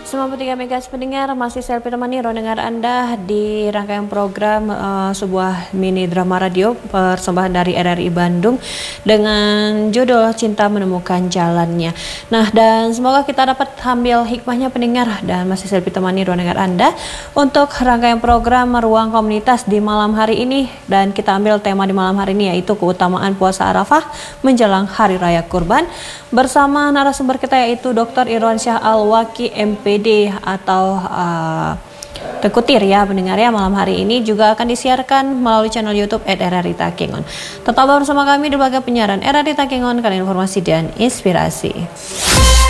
Semua tiga megas pendengar, masih saya temani dengar Anda di rangkaian program sebuah mini drama radio persembahan dari RRI Bandung dengan judul Cinta Menemukan Jalannya. Nah, dan semoga kita dapat ambil hikmahnya pendengar, dan masih saya temani dengar Anda untuk rangkaian program Ruang Komunitas di malam hari ini, dan kita ambil tema di malam hari ini yaitu keutamaan puasa Arafah menjelang Hari Raya Kurban bersama narasumber kita yaitu Dr. Irwansyah Al-Waki MPD atau Tekutir ya pendengar ya. Malam hari ini juga akan disiarkan melalui channel YouTube RRI Takengon. Tetap bersama kami di bagian penyiaran RRI Takengon, kalian informasi dan inspirasi.